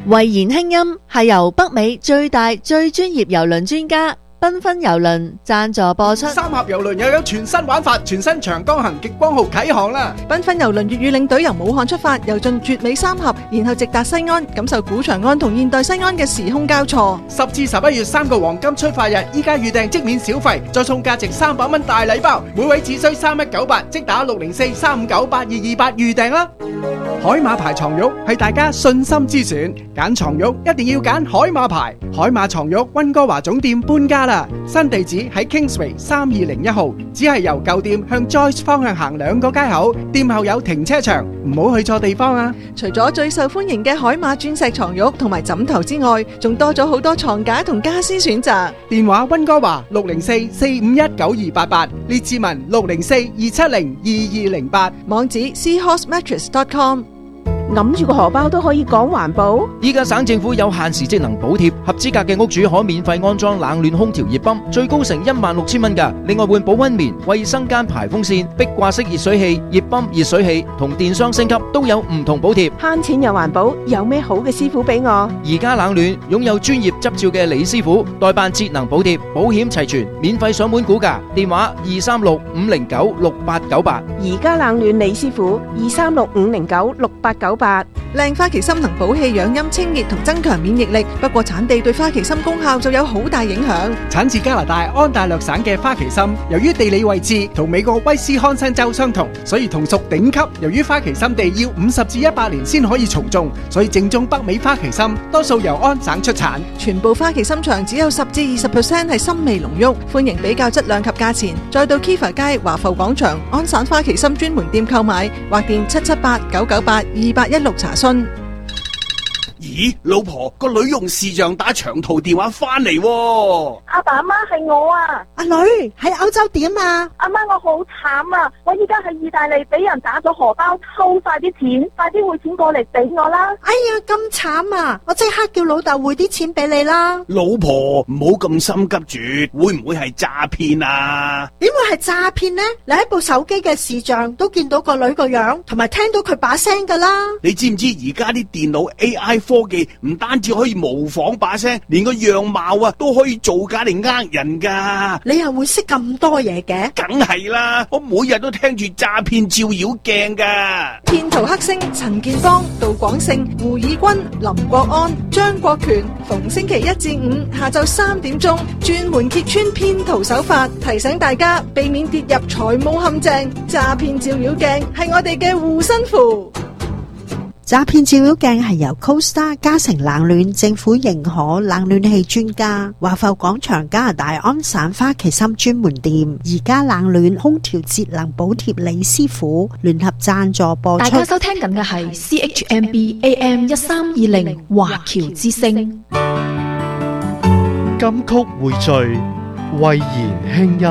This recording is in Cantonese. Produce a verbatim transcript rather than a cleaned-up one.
慧言輕音係由北美最大最專業郵輪專家繽紛郵輪贊助播出。 三峽郵輪又有全新玩法，全新長江行極光號啟航啦！ 繽紛郵輪粵語領隊由武漢出發，遊進絕美三峽，然後直達西安，感受古長安同現代西安嘅時空交錯。 十至十一月三個黃金出發日，依家預訂即免小費，再送價值三百蚊大禮包，每位只需三一九八，即打六零四三五九八二二八預訂啦！海馬牌床褥係大家信心之選，揀床褥一定要揀海馬牌。海馬床褥溫哥華總店搬家啦，新地址喺 Kingsway 三二零一號，只係由舊店向 Joyce 方向行兩個街口，店後有停車場，唔好去錯地方啊！ 除咗最受歡迎嘅海馬鑽石床褥同埋枕頭之外，仲多咗好多床架同家私選擇。 電話溫哥華六零四四五一九二八八，列志文六零四二七零二二零八， 網址 seahorse mattress dot com。 揞住個荷包都可以講環保。 依家省政府有限時節能補貼，合資格嘅屋主可免費安裝冷暖空調熱泵，最高成一萬六千蚊㗎。另外換保溫棉、衛生間排風扇、壁掛式熱水器、熱泵、熱水器同電箱升級都有唔同補貼。 慳錢又環保，有咩好嘅師傅俾我？ 而家冷暖擁有專業執照嘅李師傅代辦節能補貼，保險齊全，免費上門估價。電話二三六五零九六八九八。 而家冷暖李師傅二三六五零九六八九八。 靚花旗參能補氣養陰清熱同增強免疫力，不過產地對花旗參功效就有好大影響。 產自加拿大安大略省嘅花旗參，由於地理位置同美國威斯康辛州相同，所以同屬頂級。由於花旗參地要五十至一百年先可以重種，所以正宗北美花旗參多數由安省出產。 全部花旗參場只有十至二十 percent 係參味濃郁，歡迎比較質量及價錢，再到 Kiva 街華埠廣場安省花旗參專門店購買，或電七七八九九八二八一六查詢。 咦，老婆，個女用視像打長途電話翻嚟喎。 阿爸阿媽係我啊。 阿女喺歐洲點啊？ 阿媽，我好慘啊！我依家喺意大利俾人打咗荷包，偷晒啲錢，快啲匯錢過嚟俾我啦！ 哎呀，咁慘啊！我即刻叫老豆匯啲錢俾你啦。 老婆，唔好咁心急住，會唔會係詐騙啊？ 點會係詐騙呢？你喺部手機嘅視像都見到個女個樣，同埋聽到佢把聲噶啦。 你知唔知而家啲電腦 A I 科技唔單止可以模仿把聲，連個樣貌啊都可以造假嚟呃人噶。 你又會識咁多嘢嘅？ 梗係啦，我每日都聽住詐騙照妖鏡噶。 騙徒黑星陳建邦、杜廣勝、胡以軍、林國安、張國權，逢星期一至五下晝三點鐘，專門揭穿騙徒手法，提醒大家避免跌入財務陷阱。詐騙照妖鏡係我哋嘅護身符。 詐騙照妖鏡係由 CoStar 嘉誠冷暖政府認可冷暖氣專家，華埠廣場加拿大安省花旗參專門店，而家冷暖空調節能補貼李師傅聯合贊助播出。 大家收聽緊嘅係 C H M B A M 一三二零華僑之聲。 金曲匯聚，慧言輕音。